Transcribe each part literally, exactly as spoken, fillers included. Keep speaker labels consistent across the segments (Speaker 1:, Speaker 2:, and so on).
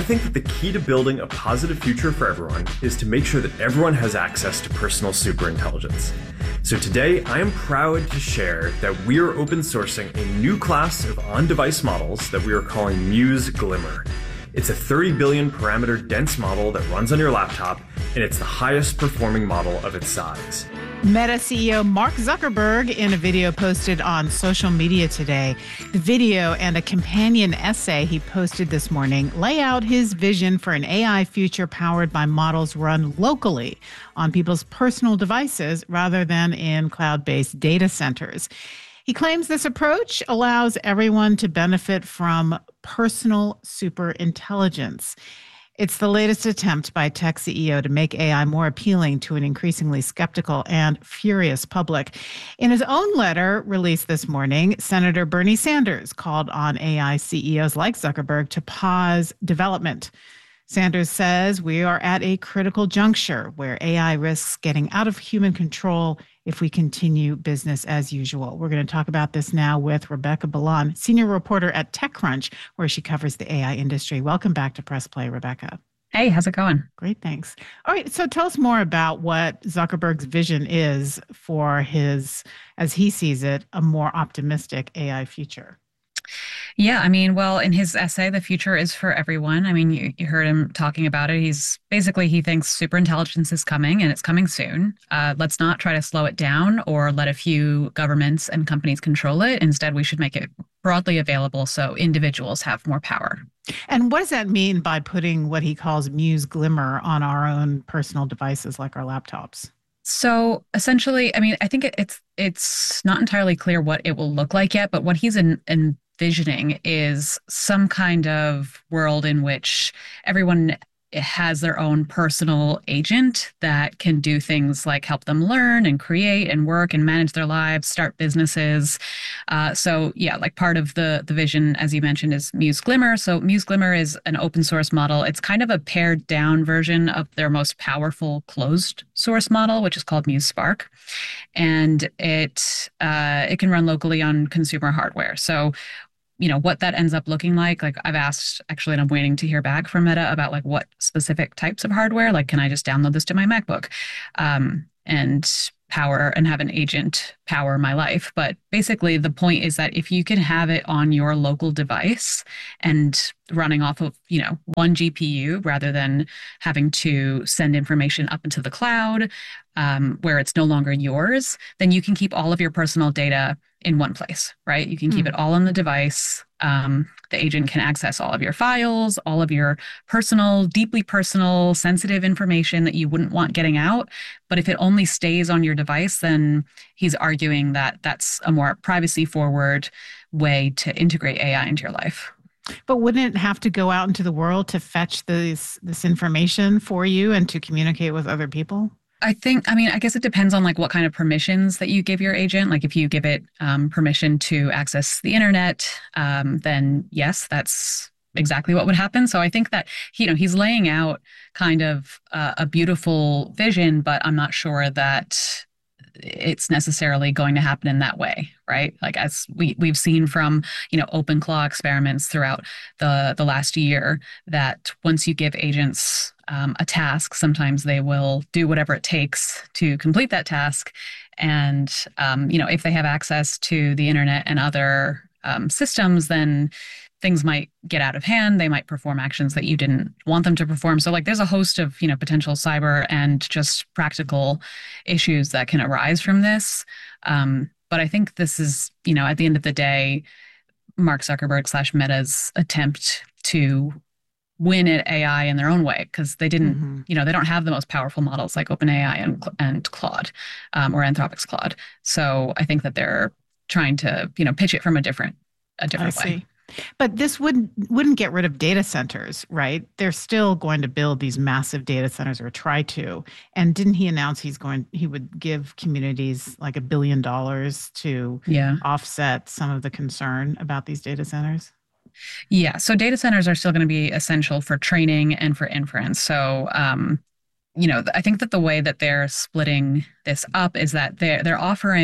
Speaker 1: I think that the key to building a positive future for everyone is to make sure that everyone has access to personal superintelligence. So today, I am proud to share that we are open sourcing a new class of on-device models that we are calling Muse Glimmer. It's a thirty billion parameter dense model that runs on your laptop, and it's the highest performing model of its size.
Speaker 2: Meta C E O Mark Zuckerberg, in a video posted on social media today, the video and a companion essay he posted this morning lay out his vision for an A I future powered by models run locally on people's personal devices rather than in cloud-based data centers. He claims this approach allows everyone to benefit from personal superintelligence. It's the latest attempt by tech C E O to make A I more appealing to an increasingly skeptical and furious public. In his own letter released this morning, Senator Bernie Sanders called on A I C E Os like Zuckerberg to pause development. Sanders says we are at a critical juncture where A I risks getting out of human control if we continue business as usual. We're going to talk about this now with Rebecca Balon, senior reporter at TechCrunch, where she covers the A I industry. Welcome back to Press Play, Rebecca.
Speaker 3: Hey, how's it going?
Speaker 2: Great, thanks. All right, so tell us more about what Zuckerberg's vision is for his, as he sees it, a more optimistic A I future.
Speaker 3: Yeah, I mean, well, in his essay, The Future is for Everyone. I mean, you, you heard him talking about it. He's basically, he thinks superintelligence is coming and it's coming soon. Uh, let's not try to slow it down or let a few governments and companies control it. Instead, we should make it broadly available so individuals have more power.
Speaker 2: And what does that mean by putting what he calls Muse Glimmer on our own personal devices like our laptops?
Speaker 3: So essentially, I mean, I think it, it's it's not entirely clear what it will look like yet, but what he's in, envisioning is some kind of world in which everyone has their own personal agent that can do things like help them learn and create and work and manage their lives, start businesses. Uh, so yeah, like part of the, the vision, as you mentioned, is Muse Glimmer. So Muse Glimmer is an open source model. It's kind of a pared down version of their most powerful closed source model, which is called Muse Spark. And it uh, it can run locally on consumer hardware. So you know, what that ends up looking like. Like I've asked actually, and I'm waiting to hear back from Meta about like what specific types of hardware, like, can I just download this to my MacBook um, and power and have an agent power my life? But basically the point is that if you can have it on your local device and running off of, you know, one G P U rather than having to send information up into the cloud um, where it's no longer yours, then you can keep all of your personal data in one place, right? You can keep mm. it all on the device. Um, the agent can access all of your files, all of your personal, deeply personal, sensitive information that you wouldn't want getting out. But if it only stays on your device, then he's arguing that that's a more privacy-forward way to integrate A I into your life.
Speaker 2: But wouldn't it have to go out into the world to fetch this this information for you and to communicate with other people?
Speaker 3: I think, I mean, I guess it depends on like what kind of permissions that you give your agent. Like if you give it um, permission to access the internet, um, then yes, that's exactly what would happen. So I think that, you know, he's laying out kind of uh, a beautiful vision, but I'm not sure that it's necessarily going to happen in that way, right? Like as we, we've seen from, you know, OpenClaw experiments throughout the, the last year, that once you give agents um, a task, sometimes they will do whatever it takes to complete that task. And, um, you know, if they have access to the internet and other um, systems, then things might get out of hand. They might perform actions that you didn't want them to perform. So like there's a host of, you know, potential cyber and just practical issues that can arise from this. Um, but I think this is, you know, at the end of the day, Mark Zuckerberg slash Meta's attempt to win at A I in their own way, because they didn't, mm-hmm. you know, they don't have the most powerful models like OpenAI and, and Claude um, or Anthropic's Claude. So I think that they're trying to, you know, pitch it from a different, a different
Speaker 2: I
Speaker 3: way.
Speaker 2: See. But this wouldn't wouldn't get rid of data centers, right? They're still going to build these massive data centers, or try to. And didn't he announce he's going he would give communities like a billion dollars to
Speaker 3: yeah.
Speaker 2: offset some of the concern about these data centers?
Speaker 3: Yeah. So data centers are still going to be essential for training and for inference. So um, you know, I think that the way that they're splitting this up is that they're they're offering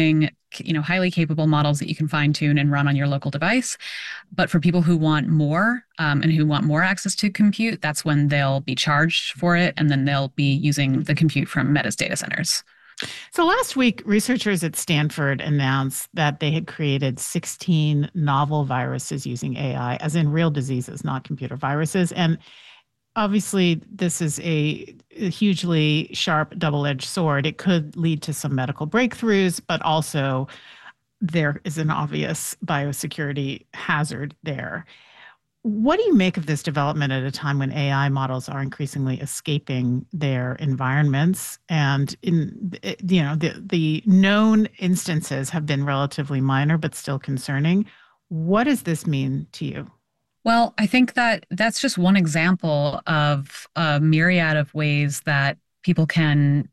Speaker 3: you know, highly capable models that you can fine tune and run on your local device. But for people who want more um, and who want more access to compute, that's when they'll be charged for it. And then they'll be using the compute from Meta's data centers.
Speaker 2: So last week, researchers at Stanford announced that they had created sixteen novel viruses using A I, as in real diseases, not computer viruses. And obviously, this is a, a hugely sharp, double-edged sword. It could lead to some medical breakthroughs, but also there is an obvious biosecurity hazard there. What do you make of this development at a time when A I models are increasingly escaping their environments? And in you know the the known instances have been relatively minor, but still concerning. What does this mean to you?
Speaker 3: Well, I think that that's just one example of a myriad of ways that people can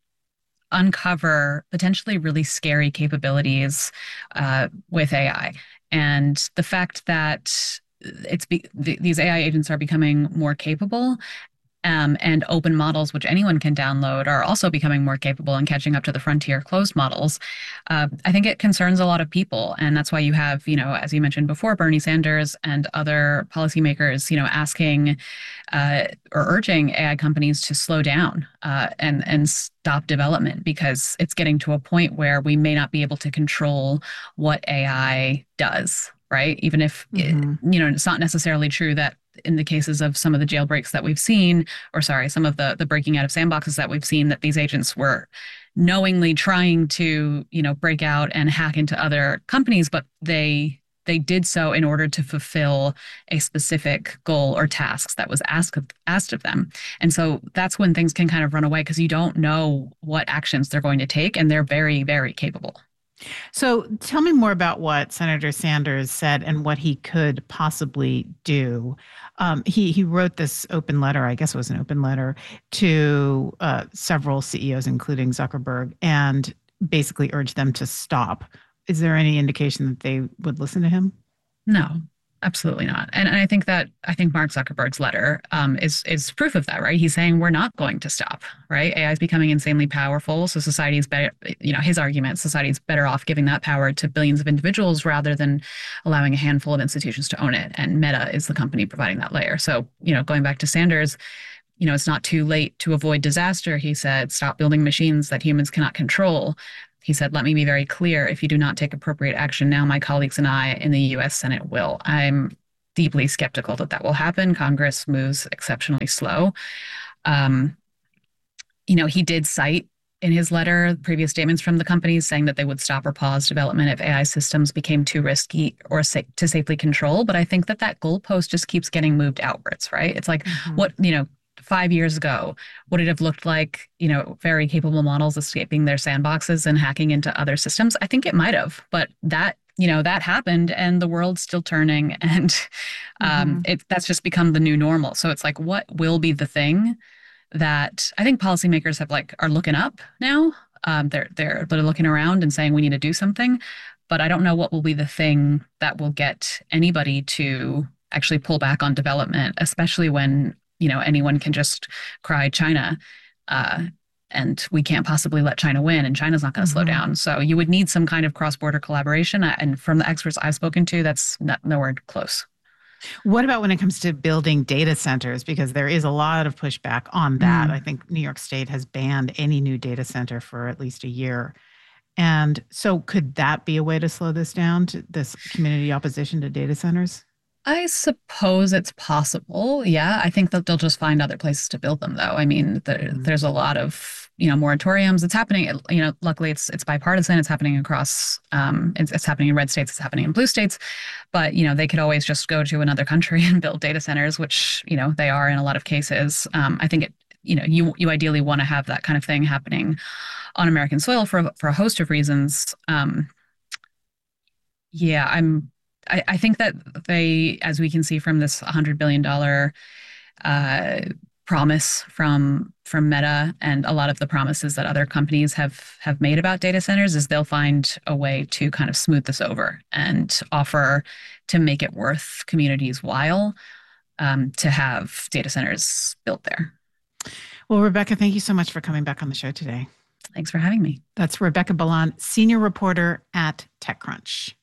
Speaker 3: uncover potentially really scary capabilities uh, with A I. And the fact that it's be, th- these A I agents are becoming more capable, um, and open models, which anyone can download, are also becoming more capable and catching up to the frontier closed models. Uh, I think it concerns a lot of people. And that's why you have, you know, as you mentioned before, Bernie Sanders and other policymakers, you know, asking uh, or urging A I companies to slow down uh, and, and stop development, because it's getting to a point where we may not be able to control what A I does. Right? Even if, mm-hmm. it, you know, it's not necessarily true that in the cases of some of the jailbreaks that we've seen, or sorry, some of the, the breaking out of sandboxes that we've seen, that these agents were knowingly trying to, you know, break out and hack into other companies, but they they did so in order to fulfill a specific goal or tasks that was asked of, asked of them. And so that's when things can kind of run away, because you don't know what actions they're going to take, and they're very, very capable.
Speaker 2: So tell me more about what Senator Sanders said and what he could possibly do. Um, he he wrote this open letter, I guess it was an open letter, to uh, several C E Os, including Zuckerberg, and basically urged them to stop. Is there any indication that they would listen to him?
Speaker 3: No. Absolutely not. And, and I think that I think Mark Zuckerberg's letter um, is is proof of that, right? He's saying we're not going to stop, right? A I is becoming insanely powerful. So society is better, you know, his argument, society is better off giving that power to billions of individuals rather than allowing a handful of institutions to own it. And Meta is the company providing that layer. So, you know, going back to Sanders, you know, it's not too late to avoid disaster. He said, stop building machines that humans cannot control. He said, let me be very clear. If you do not take appropriate action now, my colleagues and I in the U S Senate will. I'm deeply skeptical that that will happen. Congress moves exceptionally slow. Um, you know, he did cite in his letter previous statements from the companies saying that they would stop or pause development if A I systems became too risky or sa- to safely control. But I think that that goalpost just keeps getting moved outwards, right? It's like mm-hmm. what, you know, five years ago, would it have looked like, you know, very capable models escaping their sandboxes and hacking into other systems? I think it might have, but that, you know, that happened and the world's still turning, and um, mm-hmm. it, that's just become the new normal. So it's like, what will be the thing that I think policymakers have like are looking up now? Um, they're, they're, they're looking around and saying we need to do something, but I don't know what will be the thing that will get anybody to actually pull back on development, especially when, you know, anyone can just cry China, uh, and we can't possibly let China win, and China's not going to mm-hmm. slow down. So you would need some kind of cross-border collaboration. And from the experts I've spoken to, that's not, nowhere close.
Speaker 2: What about when it comes to building data centers? Because there is a lot of pushback on that.
Speaker 3: Mm.
Speaker 2: I think New York State has banned any new data center for at least a year. And so could that be a way to slow this down, to this community opposition to data centers?
Speaker 3: I suppose it's possible. Yeah, I think that they'll just find other places to build them, though. I mean, there, mm-hmm. there's a lot of, you know, moratoriums. It's happening. You know, luckily, it's it's bipartisan. It's happening across. Um, it's, it's happening in red states. It's happening in blue states. But you know, they could always just go to another country and build data centers, which you know they are in a lot of cases. Um, I think it. You know, you you ideally want to have that kind of thing happening on American soil for for a host of reasons. Um, yeah, I'm. I, I think that they, as we can see from this one hundred billion dollars uh, promise from from Meta and a lot of the promises that other companies have have made about data centers, is they'll find a way to kind of smooth this over and offer to make it worth communities' while um, to have data centers built there.
Speaker 2: Well, Rebecca, thank you so much for coming back on the show today.
Speaker 3: Thanks for having me.
Speaker 2: That's Rebecca Ballan, senior reporter at TechCrunch.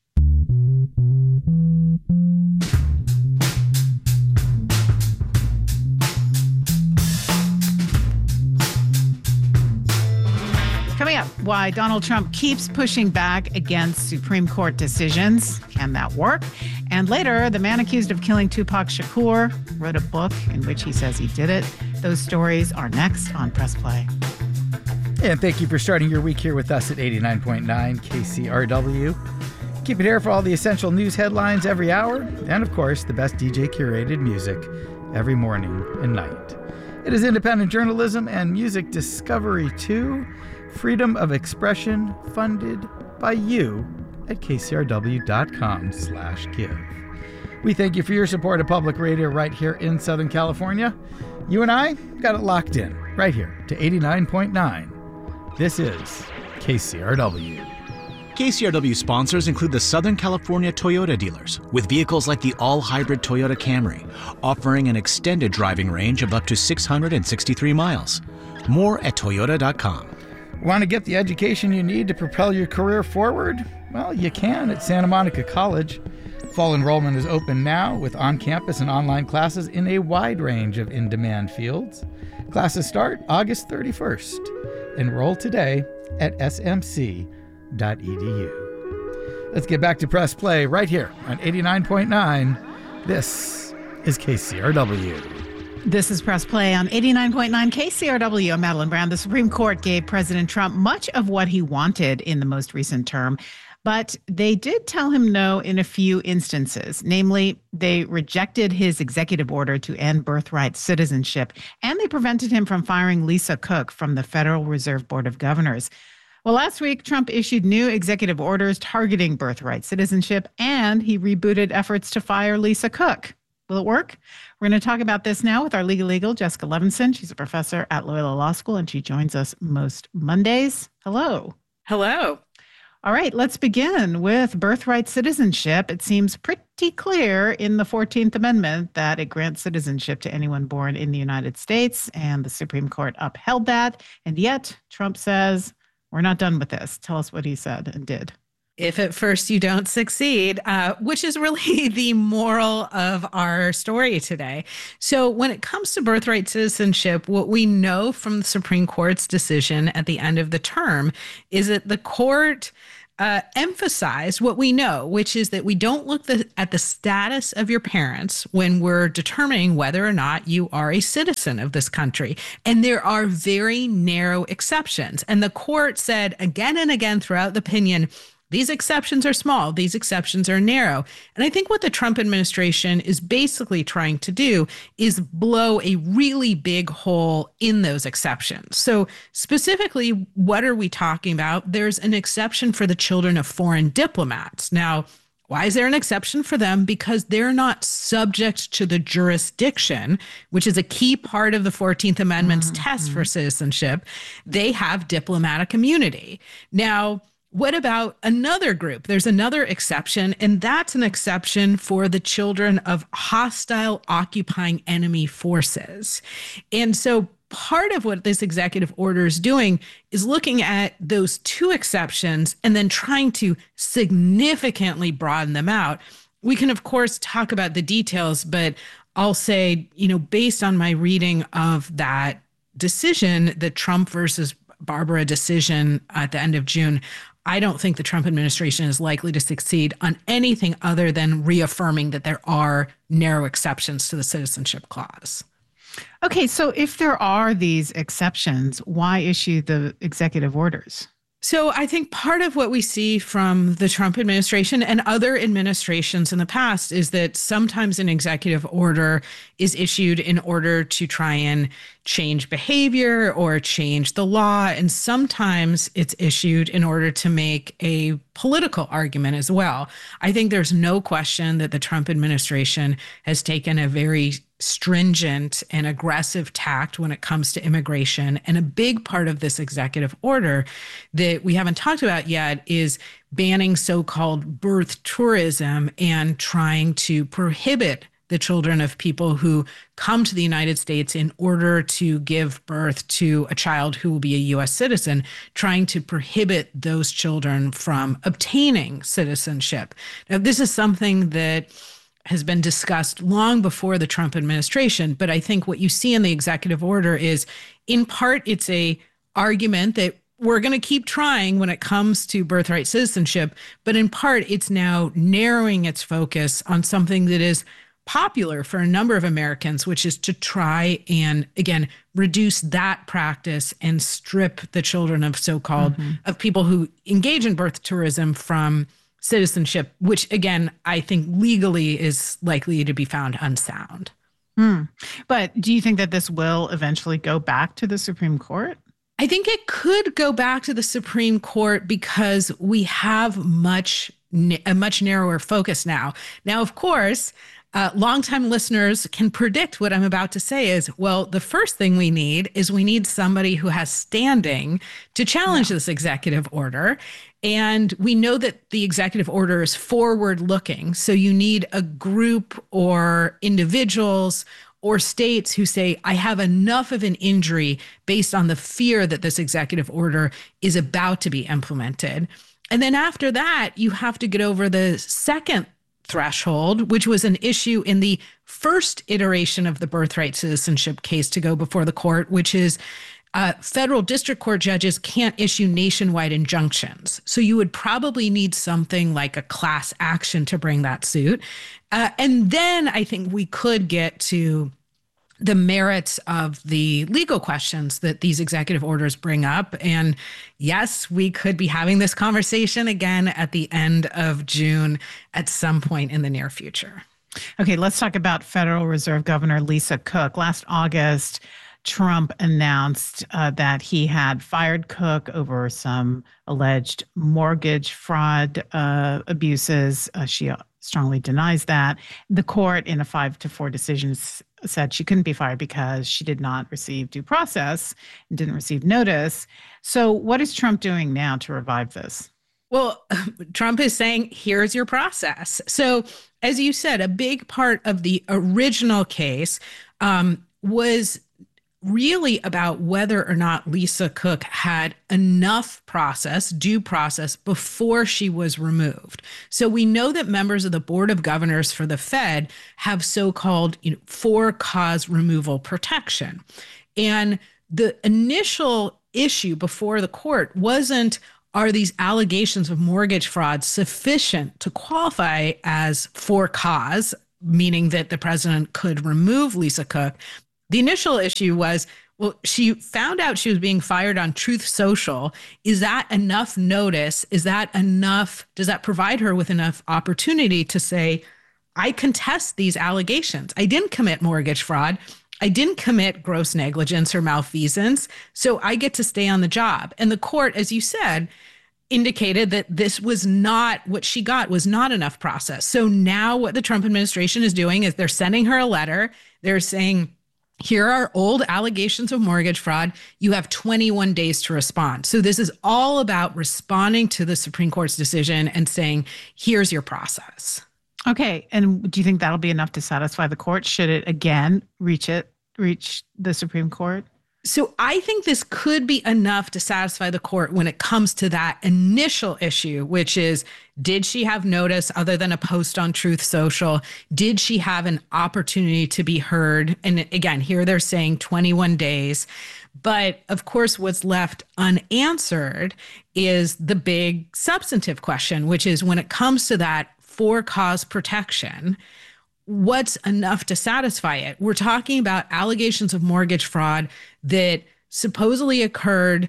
Speaker 2: Coming up, why Donald Trump keeps pushing back against Supreme Court decisions. Can that work? And later, the man accused of killing Tupac Shakur wrote a book in which he says he did it. Those stories are next on Press Play.
Speaker 4: And thank you for starting your week here with us at eighty-nine point nine K C R W. Keep it here for all the essential news headlines every hour. And, of course, the best D J curated music every morning and night. It is independent journalism and music discovery, too. Freedom of expression funded by you at kcrw.com slash give. We thank you for your support of public radio right here in Southern California. You and I got it locked in right here to eighty-nine point nine. This is K C R W.
Speaker 5: K C R W sponsors include the Southern California Toyota dealers, with vehicles like the all-hybrid Toyota Camry, offering an extended driving range of up to six hundred sixty-three miles. More at toyota dot com.
Speaker 4: Want to get the education you need to propel your career forward? Well, you can at Santa Monica College. Fall enrollment is open now with on-campus and online classes in a wide range of in-demand fields. Classes start August thirty-first. Enroll today at s m c dot e d u. Let's get back to Press Play right here on eighty-nine point nine. This is K C R W.
Speaker 2: This is Press Play on eighty-nine point nine K C R W. I'm Madeline Brown. The Supreme Court gave President Trump much of what he wanted in the most recent term, but they did tell him no in a few instances. Namely, they rejected his executive order to end birthright citizenship, and they prevented him from firing Lisa Cook from the Federal Reserve Board of Governors. Well, last week, Trump issued new executive orders targeting birthright citizenship, and he rebooted efforts to fire Lisa Cook. Will it work? We're going to talk about this now with our legal eagle, Jessica Levinson. She's a professor at Loyola Law School, and she joins us most Mondays. Hello.
Speaker 6: Hello.
Speaker 2: All right, let's begin with birthright citizenship. It seems pretty clear in the fourteenth Amendment that it grants citizenship to anyone born in the United States, and the Supreme Court upheld that. And yet, Trump says, we're not done with this. Tell us what he said and did.
Speaker 6: If at first you don't succeed, uh, which is really the moral of our story today. So when it comes to birthright citizenship, what we know from the Supreme Court's decision at the end of the term is that the court uh, emphasized what we know, which is that we don't look the, at the status of your parents when we're determining whether or not you are a citizen of this country. And there are very narrow exceptions. And the court said again and again throughout the opinion, these exceptions are small. These exceptions are narrow. And I think what the Trump administration is basically trying to do is blow a really big hole in those exceptions. So specifically, what are we talking about? There's an exception for the children of foreign diplomats. Now, why is there an exception for them? Because they're not subject to the jurisdiction, which is a key part of the fourteenth Amendment's mm-hmm. test for citizenship. They have diplomatic immunity. Now, what about another group? There's another exception, and that's an exception for the children of hostile occupying enemy forces. And so part of what this executive order is doing is looking at those two exceptions and then trying to significantly broaden them out. We can, of course, talk about the details, but I'll say, you know, based on my reading of that decision, the Trump versus Barbara decision at the end of June, I don't think the Trump administration is likely to succeed on anything other than reaffirming that there are narrow exceptions to the citizenship clause.
Speaker 2: Okay, so if there are these exceptions, why issue the executive orders?
Speaker 6: So I think part of what we see from the Trump administration and other administrations in the past is that sometimes an executive order is issued in order to try and change behavior or change the law. And sometimes it's issued in order to make a political argument as well. I think there's no question that the Trump administration has taken a very stringent and aggressive tact when it comes to immigration. And a big part of this executive order that we haven't talked about yet is banning so-called birth tourism and trying to prohibit the children of people who come to the United States in order to give birth to a child who will be a U S citizen, trying to prohibit those children from obtaining citizenship. Now, this is something that has been discussed long before the Trump administration, but I think what you see in the executive order is, in part, it's a argument that we're going to keep trying when it comes to birthright citizenship, but in part, it's now narrowing its focus on something that is popular for a number of Americans, which is to try and, again, reduce that practice and strip the children of so-called, mm-hmm. of people who engage in birth tourism from citizenship, which, again, I think legally is likely to be found unsound.
Speaker 2: Hmm. But do you think that this will eventually go back to the Supreme Court?
Speaker 6: I think it could go back to the Supreme Court because we have much a much narrower focus now. Now, of course, uh, longtime listeners can predict what I'm about to say is, well, the first thing we need is we need somebody who has standing to challenge yeah. this executive order. And we know that the executive order is forward-looking. So you need a group or individuals or states who say, I have enough of an injury based on the fear that this executive order is about to be implemented. And then after that, you have to get over the second threshold, which was an issue in the first iteration of the birthright citizenship case to go before the court, which is uh, federal district court judges can't issue nationwide injunctions. So you would probably need something like a class action to bring that suit. Uh, and then I think we could get to the merits of the legal questions that these executive orders bring up. And yes, we could be having this conversation again at the end of June at some point in the near future.
Speaker 2: Okay, let's talk about Federal Reserve Governor Lisa Cook. Last August, Trump announced uh, that he had fired Cook over some alleged mortgage fraud uh, abuses. Uh, she strongly denies that. The court, in a five to four decision, said she couldn't be fired because she did not receive due process and didn't receive notice. So what is Trump doing now to revive this?
Speaker 6: Well, Trump is saying, here's your process. So as you said, a big part of the original case um, was really about whether or not Lisa Cook had enough process, due process, before she was removed. So we know that members of the Board of Governors for the Fed have so-called, you know, for-cause removal protection. And the initial issue before the court wasn't, are these allegations of mortgage fraud sufficient to qualify as for cause, meaning that the president could remove Lisa Cook? The initial issue was, well, she found out she was being fired on Truth Social. Is that enough notice? Is that enough? Does that provide her with enough opportunity to say, I contest these allegations. I didn't commit mortgage fraud. I didn't commit gross negligence or malfeasance. So I get to stay on the job. And the court, as you said, indicated that this was not, what she got was not enough process. So now what the Trump administration is doing is they're sending her a letter. They're saying, here are old allegations of mortgage fraud. You have twenty-one days to respond. So this is all about responding to the Supreme Court's decision and saying, here's your process.
Speaker 2: Okay. And do you think that'll be enough to satisfy the court? Should it again reach it, reach the Supreme Court?
Speaker 6: So I think this could be enough to satisfy the court when it comes to that initial issue, which is, did she have notice other than a post on Truth Social? Did she have an opportunity to be heard? And again, here they're saying twenty-one days. But of course, what's left unanswered is the big substantive question, which is when it comes to that for cause protection, what's enough to satisfy it? We're talking about allegations of mortgage fraud that supposedly occurred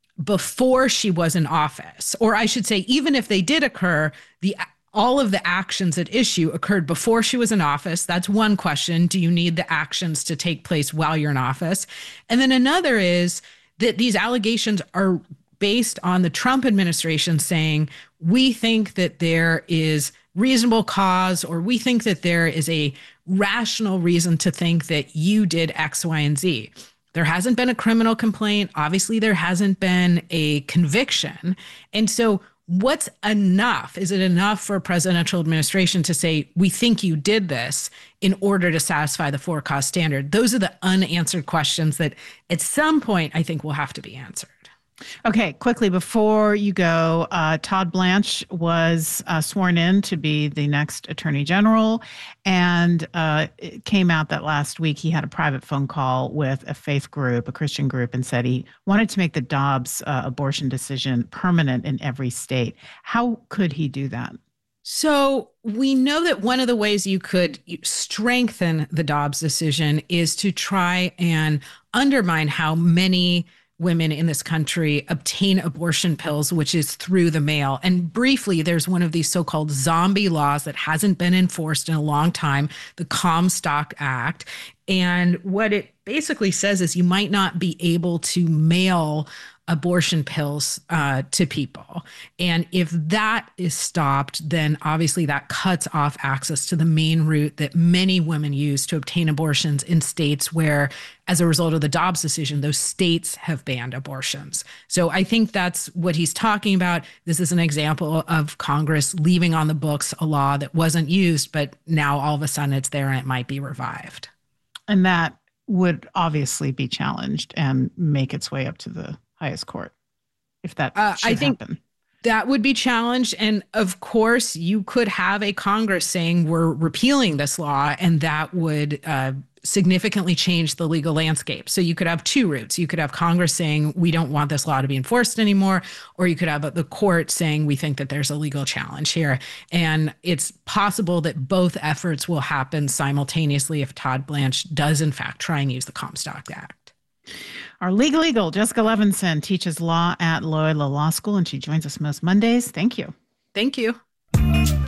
Speaker 6: before she was in office. Or I should say, even if they did occur, the all of the actions at issue occurred before she was in office. That's one question. Do you need the actions to take place while you're in office? And then another is that these allegations are based on the Trump administration saying, we think that there is reasonable cause, or we think that there is a rational reason to think that you did X, Y, and Z. There hasn't been a criminal complaint. Obviously, there hasn't been a conviction. And so what's enough? Is it enough for a presidential administration to say, we think you did this in order to satisfy the four-cause standard? Those are the unanswered questions that at some point I think will have to be answered.
Speaker 2: Okay, quickly before you go, uh, Todd Blanche was uh, sworn in to be the next Attorney General, and uh, it came out that last week he had a private phone call with a faith group, a Christian group, and said he wanted to make the Dobbs uh, abortion decision permanent in every state. How could he do that?
Speaker 6: So we know that one of the ways you could strengthen the Dobbs decision is to try and undermine how many women in this country obtain abortion pills, which is through the mail. And briefly, there's one of these so-called zombie laws that hasn't been enforced in a long time, the Comstock Act. And what it basically says is you might not be able to mail abortion pills uh, to people. And if that is stopped, then obviously that cuts off access to the main route that many women use to obtain abortions in states where, as a result of the Dobbs decision, those states have banned abortions. So I think that's what he's talking about. This is an example of Congress leaving on the books a law that wasn't used, but now all of a sudden it's there and it might be revived.
Speaker 2: And that would obviously be challenged and make its way up to the highest court, if that
Speaker 6: uh,
Speaker 2: should
Speaker 6: I think
Speaker 2: happen.
Speaker 6: That would be challenged. And of course, you could have a Congress saying we're repealing this law, and that would uh, significantly change the legal landscape. So you could have two routes. You could have Congress saying we don't want this law to be enforced anymore, or you could have the court saying we think that there's a legal challenge here. And it's possible that both efforts will happen simultaneously if Todd Blanche does, in fact, try and use the Comstock Act.
Speaker 2: Our legal eagle, Jessica Levinson, teaches law at Loyola Law School, and she joins us most Mondays. Thank you.
Speaker 6: Thank you.